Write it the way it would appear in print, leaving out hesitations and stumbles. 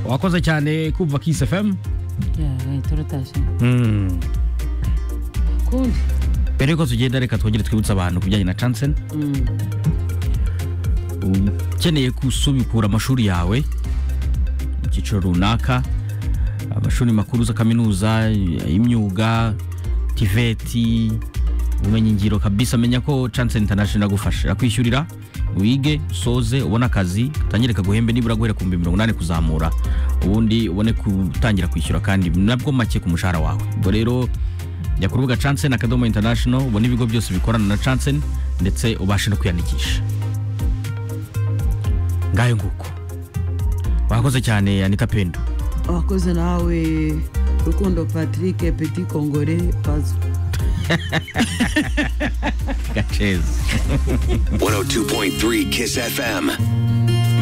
wakoze cyane kumva Kiss FM. Turutashe. Kundi. Mbere yuko tugenda reka twongere twibutsa abantu kubijyanye na Chansen. Ukeneye kusubikura amashuri yawe mu cyiciro runaka, amashuri makuru za kaminuza, imyuga, tiveti, ubumenyi ngiro kabisa, menya ko Chansen International gufasha kwishyurira wige soze ubona akazi utangire kaguhembe nibura guhera ku 180 kuzamura, ubundi ubone kutangira kwishyura kandi nabwo make ku mushahara wawe. Ubwo rero jya ku rubuga Chansen Academy International ubone ibigo byose bikorana na Chansen ndetse ubashe no kwiyandikisha. Ngayo nguko wakoze cyane Anita Pendo. Wakoze nawe Rukundo Patrick Petit Congolais Pazo. Gachez. 102.3 Kiss FM.